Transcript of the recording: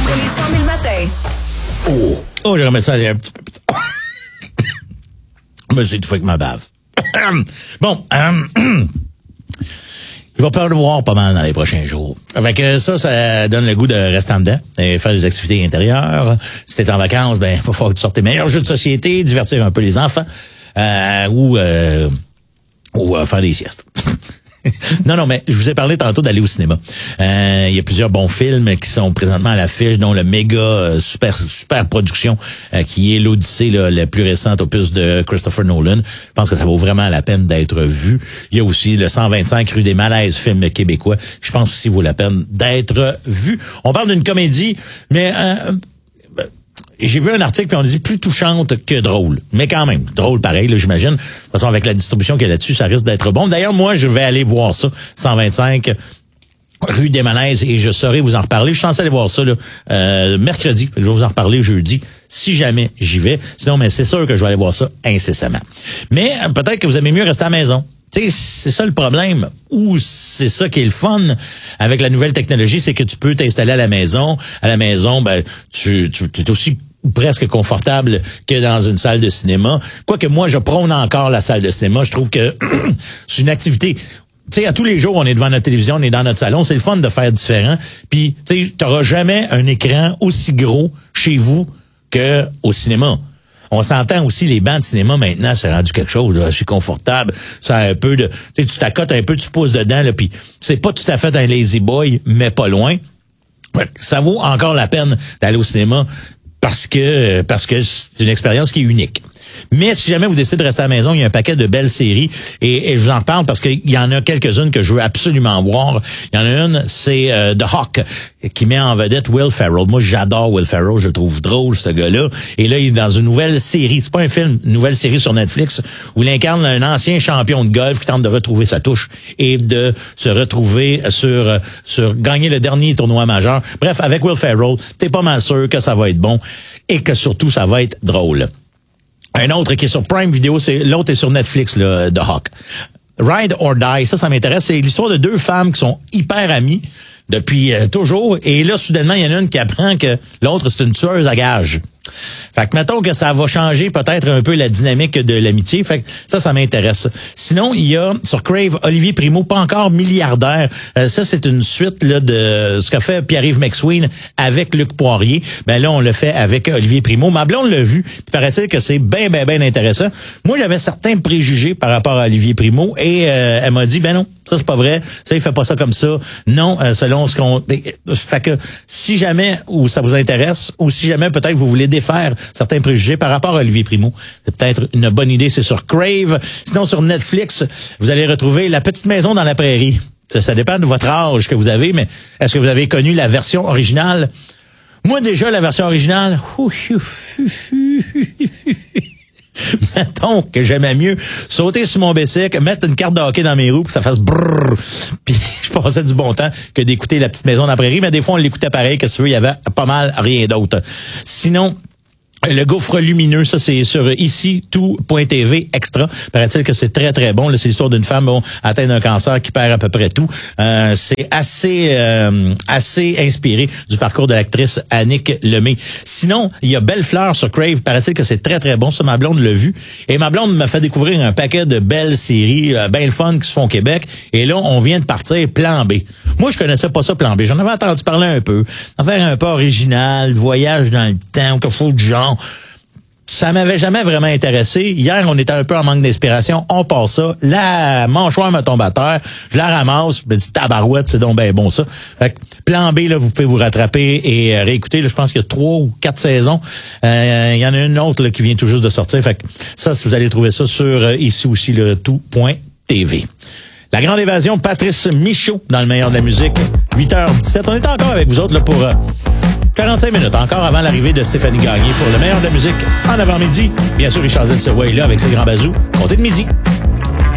Pour les 100 000 matins. Oh, je remets ça aller un petit peu. Je me suis étouffé avec ma bave. Bon, il va pleuvoir pas mal dans les prochains jours. Fait que ça donne le goût de rester en dedans et faire des activités intérieures. Si t'es en vacances, ben, il va falloir que tu sortes tes meilleurs jeux de société, divertir un peu les enfants, ou faire des siestes. Non, mais je vous ai parlé tantôt d'aller au cinéma. Il y a plusieurs bons films qui sont présentement à l'affiche, dont le méga super production qui est l'Odyssée, le plus récent opus de Christopher Nolan. Je pense que ça vaut vraiment la peine d'être vu. Il y a aussi le 125 rue des Malaises, film québécois. Je pense aussi vaut la peine d'être vu. On parle d'une comédie, mais j'ai vu un article puis on dit plus touchante que drôle. Mais quand même, drôle pareil, là, j'imagine. De toute façon, avec la distribution qu'il y a là-dessus, ça risque d'être bon. D'ailleurs, moi, je vais aller voir ça, 125 rue des Malaises, et je saurai vous en reparler. Je suis censé aller voir ça là, mercredi. Je vais vous en reparler jeudi, si jamais j'y vais. Sinon, mais c'est sûr que je vais aller voir ça incessamment. Mais peut-être que vous aimez mieux rester à la maison. Tu sais, c'est ça le problème. Ou c'est ça qui est le fun avec la nouvelle technologie, c'est que tu peux t'installer à la maison. À la maison, ben, tu es aussi presque confortable que dans une salle de cinéma. Quoique moi, je prône encore la salle de cinéma. Je trouve que c'est une activité. Tu sais, à tous les jours, on est devant notre télévision, on est dans notre salon. C'est le fun de faire différent. Puis, tu sais, t'auras jamais un écran aussi gros chez vous que au cinéma. On s'entend aussi, les bancs de cinéma, maintenant, c'est rendu quelque chose, là, c'est confortable. Ça a un peu de, tu sais, tu t'accotes un peu, tu poses dedans, là, puis c'est pas tout à fait un lazy boy, mais pas loin. Ça vaut encore la peine d'aller au cinéma parce que c'est une expérience qui est unique. Mais si jamais vous décidez de rester à la maison, il y a un paquet de belles séries et je vous en parle parce qu'il y en a quelques-unes que je veux absolument voir. Il y en a une, c'est The Hawk, qui met en vedette Will Ferrell. Moi, j'adore Will Ferrell, je le trouve drôle, ce gars-là. Et là, il est dans une nouvelle série. C'est pas un film, une nouvelle série sur Netflix où il incarne un ancien champion de golf qui tente de retrouver sa touche et de se retrouver sur gagner le dernier tournoi majeur. Bref, avec Will Ferrell, t'es pas mal sûr que ça va être bon et que surtout, ça va être drôle. Un autre qui est sur Prime Video, l'autre est sur Netflix, là, The Hawk. Ride or Die, ça m'intéresse. C'est l'histoire de deux femmes qui sont hyper amies depuis toujours. Et là, soudainement, il y en a une qui apprend que l'autre, c'est une tueuse à gages. Fait que mettons que ça va changer peut-être un peu la dynamique de l'amitié. Fait que ça m'intéresse. Sinon, il y a sur Crave Olivier Primo, pas encore milliardaire. Ça, c'est une suite là de ce qu'a fait Pierre-Yves McSween avec Luc Poirier. Ben là, on le fait avec Olivier Primo. Ma blonde l'a vu. Puis paraît-il que c'est bien intéressant. Moi, j'avais certains préjugés par rapport à Olivier Primo et elle m'a dit, ben non, ça c'est pas vrai. Ça, il fait pas ça comme ça. Non, selon ce qu'on... Fait que si jamais, ou ça vous intéresse, ou si jamais peut-être vous voulez défaire certains préjugés par rapport à Olivier Primo, c'est peut-être une bonne idée, c'est sur Crave. Sinon, sur Netflix, vous allez retrouver La Petite Maison dans la Prairie. Ça dépend de votre âge que vous avez, mais est-ce que vous avez connu la version originale? Moi, déjà, la version originale... Mettons que j'aimais mieux sauter sur mon bicycle, mettre une carte de hockey dans mes roues, puis ça fasse brrrr. Puis je passais du bon temps que d'écouter La Petite Maison dans la Prairie, mais des fois on l'écoutait pareil, que si tu veux, il y avait pas mal rien d'autre. Sinon, le gouffre lumineux, ça c'est sur ici tout.tv extra. Paraît-il que c'est très bon. Là, c'est l'histoire d'une femme atteinte d'un cancer qui perd à peu près tout. C'est assez inspiré du parcours de l'actrice Annick Lemay. Sinon, il y a Belle Fleur sur Crave. Paraît-il que c'est très bon. Ça, ma blonde l'a vu. Et ma blonde m'a fait découvrir un paquet de belles séries, bien le fun qui se font au Québec. Et là, on vient de partir Plan B. Moi, je connaissais pas ça, Plan B. J'en avais entendu parler un peu. En faire un peu original, voyage dans le temps, quelque chose du genre. Ça m'avait jamais vraiment intéressé. Hier, on était un peu en manque d'inspiration. On passe ça. La mâchoire me tombe à terre. Je la ramasse. Je me dis, tabarouette, c'est donc bien bon ça. Fait que, Plan B, là, vous pouvez vous rattraper et réécouter. Là, je pense qu'il y a 3 ou 4 saisons. Il y en a une autre là, qui vient tout juste de sortir. Fait que ça, vous allez trouver ça sur ici aussi, le tout.tv. La Grande Évasion, Patrice Michaud dans le meilleur de la musique. 8h17. On est encore avec vous autres là pour 45 minutes, encore avant l'arrivée de Stéphanie Gagné pour le meilleur de la musique en avant-midi. Bien sûr, Richard Zed se voit là avec ses grands bazous. Comptez de midi.